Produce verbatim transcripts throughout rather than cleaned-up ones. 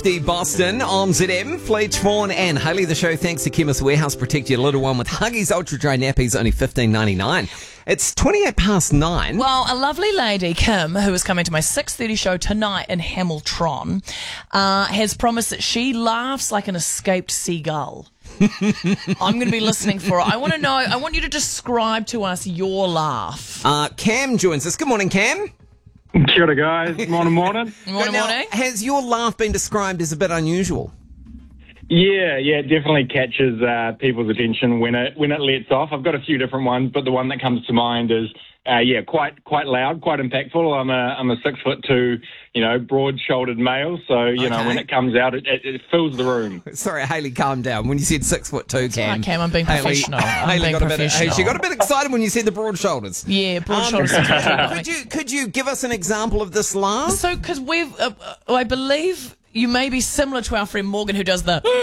The Boston on Z M, Fleetch, Fawn and Haley. The show thanks to Chemist Warehouse. Protect your little one with Huggies Ultra Dry Nappies, only fifteen ninety-nine. It's twenty-eight past nine. Well, a lovely lady, Kim, who is coming to my six thirty show tonight in Hamilton, uh, has promised that she laughs like an escaped seagull. I'm going to be listening for it. I want to know, I want you to describe to us your laugh. Uh, Cam joins us. Good morning, Cam. Kia ora, guys. Morning, morning. Morning, Now, morning. has your laugh been described as a bit unusual? Yeah, yeah, it definitely catches uh, people's attention when it when it lets off. I've got a few different ones, but the one that comes to mind is, uh, yeah, quite quite loud, quite impactful. I'm a I'm a six foot two, you know, broad-shouldered male, so you know Okay. when it comes out, it, it, it fills the room. Sorry, Haley, calm down. When you said six foot two, Cam. right, Cam, I'm being Haley- professional. I'm Haley being got a bit. professional. Hey, she got a bit excited when you said the broad shoulders. Yeah, broad Um, shoulders. Could you could you give us an example of this laugh? So, because we've, uh, uh, I believe you may be similar to our friend Morgan, who does the.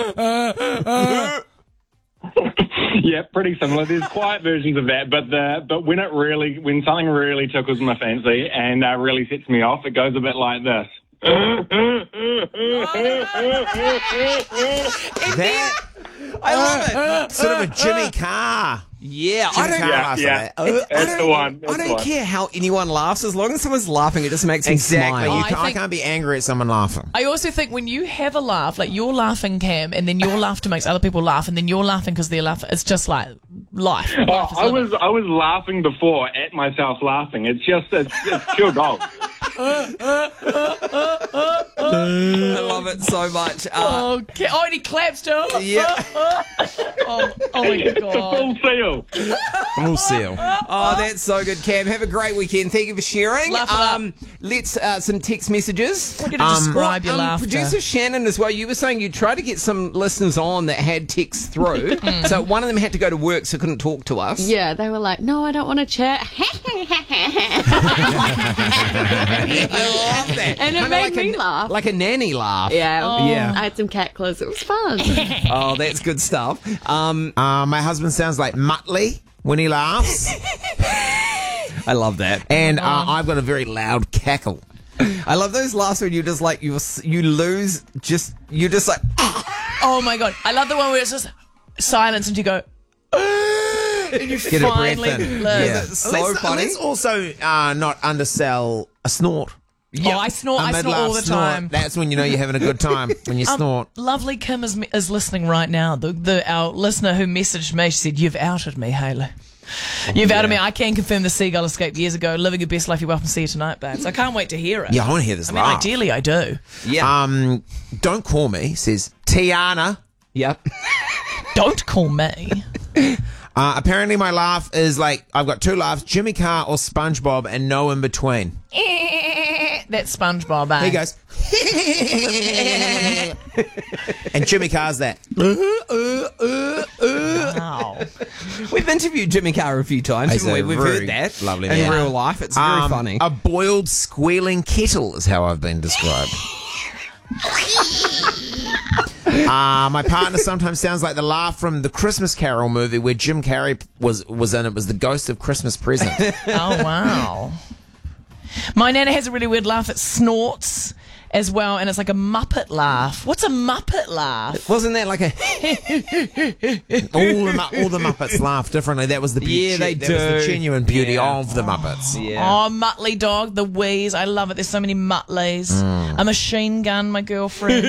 Yeah, pretty similar. There's quiet versions of that, but the but when it really when something really tickles my fancy and uh, really sets me off, it goes a bit like this. That I love it. sort of a Jimmy Carr. Yeah, Jimmy I don't. Carr Yeah, laughs yeah. like that. Uh, That's the one. That's I the don't one. care how anyone laughs, as long as someone's laughing, it just makes me Exactly. smile. You I can't, I think- can't be angry at someone laughing. I also think when you have a laugh, like you're laughing, Cam, and then your laughter makes other people laugh, and then you're laughing because they're laughing. It's just like life. Oh, life is I living. was I was laughing before at myself laughing. It's just it's, it's pure gold. I love it so much. Uh, Oh, Ca- oh, and he claps too. yeah. Oh, oh my It's a god. full seal. Full seal. Oh, that's so good, Cam. Have a great weekend. Thank you for sharing. Laugh it up. Um, let's uh, some text messages. I want you to describe your um, laughter. Producer Shannon as well. You were saying you tried to get some listeners on that had texts through. Mm. So one of them had to go to work, so couldn't talk to us. Yeah, they were like, no, I don't want to chat. I love that. And it Kinda made like me a, laugh. like a nanny laugh. Yeah. Yeah. I had some cat clothes. It was fun. Oh, that's good stuff. Um, Uh, my husband sounds like Muttley when he laughs, I love that. and uh, I've got a very loud cackle. I love those laughs when you just like you you lose just you just like Oh my god. I love the one where it's just silence and you go. And you Get a breath finally in. live. Yeah. so let's, funny. Let's also uh, not undersell a snort. Oh, I snort. A I snort mid-laugh all the snort. time. That's when you know you're having a good time, when you Um, snort. Lovely Kim is is listening right now. The the our listener who messaged me, she said, "You've outed me, Haley. You've outed me. I can confirm the seagull escaped years ago. Living your best life. You're welcome to see you tonight, babes. I can't wait to hear it. Yeah, I want to hear this I mean, laugh. ideally, I do. yeah. Um, don't call me, says Tiana. Yep. Don't call me. Uh, apparently my laugh is like, I've got two laughs, Jimmy Carr or SpongeBob, and no in between. That's SpongeBob. Eh? He goes, and Jimmy Carr's that. Wow. We've interviewed Jimmy Carr a few times, He's haven't a we? We've very heard that lovely in man. real life. It's very Um, funny. A boiled, squealing kettle is how I've been described. Uh, my partner sometimes sounds like the laugh from the Christmas Carol movie where Jim Carrey was, was in. It was the ghost of Christmas Present. Oh, wow. My nana has a really weird laugh. It snorts as well, and it's like a Muppet laugh. What's a Muppet laugh? Wasn't that like a all, the, Mu- all the Muppets laugh differently. That was the beauty. Yeah, they that was the do. genuine beauty Yeah. of the Muppets. yeah? Oh, Muttley dog, the wheeze. I love it. There's so many Muttleys. Mm. A machine gun, my girlfriend.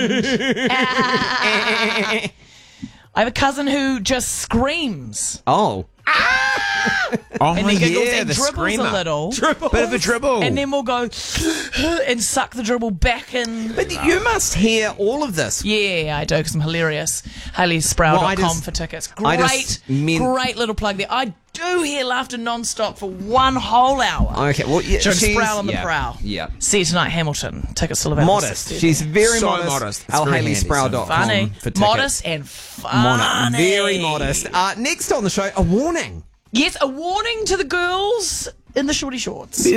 I have a cousin who just screams. Oh, Oh, And he giggles yeah, and the dribbles screamer. a little. Bit of a dribble. And then we'll go and suck the dribble back in. but you must hear all of this. Yeah, I do because I'm hilarious. Haley Sproul dot com Well, I just- for tickets. I Great, just mean- great little plug there. I do hear laughter non-stop for one whole hour. Okay, well, yeah, During she's Sproul on the yeah, Prowl. Yeah. See you tonight, Hamilton. Tickets still available. Modest. She's very So modest. modest. It's Our very Haley handy, Sproul dot com Funny. for tickets. Modest and funny. Mono- Very modest. Uh, next on the show, a warning. Yes, a warning to the girls in the shorty shorts.